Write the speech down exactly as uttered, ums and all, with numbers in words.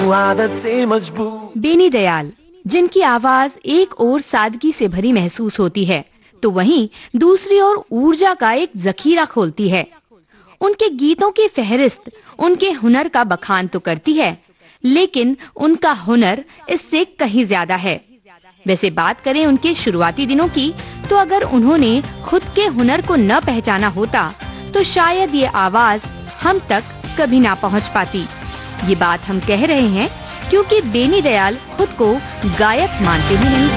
आदत से मजबूर। बेनी दयाल, जिनकी आवाज एक ओर सादगी से भरी महसूस होती है तो वहीं दूसरी ओर ऊर्जा का एक जखीरा खोलती है। उनके गीतों की फहरिस्त उनके हुनर का बखान तो करती है, लेकिन उनका हुनर इससे कहीं ज्यादा है। वैसे बात करें उनके शुरुआती दिनों की, तो अगर उन्होंने खुद के हुनर को न पहचाना होता तो शायद ये आवाज हम तक कभी ना पहुंच पाती। ये बात हम कह रहे हैं क्योंकि बेनी दयाल खुद को गायक मानते ही नहीं